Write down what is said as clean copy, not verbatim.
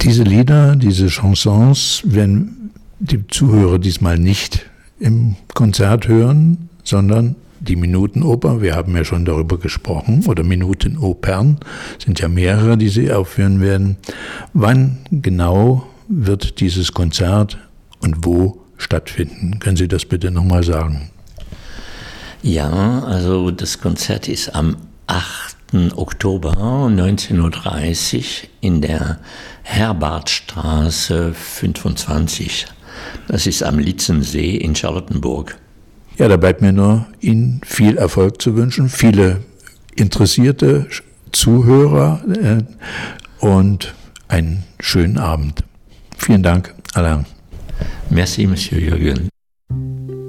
Diese Lieder, diese Chansons werden die Zuhörer diesmal nicht im Konzert hören, sondern die Minutenoper, wir haben ja schon darüber gesprochen, oder Minutenopern, sind ja mehrere, die Sie aufführen werden. Wann genau wird dieses Konzert und wo stattfinden? Können Sie das bitte nochmal sagen? Ja, also das Konzert ist am 8. Oktober 19:30 Uhr in der Herbartstraße 25. Das ist am Litzensee in Charlottenburg. Ja, da bleibt mir nur Ihnen viel Erfolg zu wünschen, viele interessierte Zuhörer und einen schönen Abend. Vielen Dank, Alain. Merci, Monsieur Jürgen.